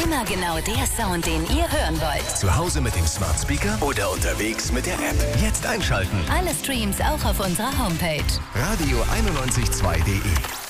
Immer genau der Sound, den ihr hören wollt. Zu Hause mit dem Smart Speaker oder unterwegs mit der App. Jetzt einschalten. Alle Streams auch auf unserer Homepage. Radio912.de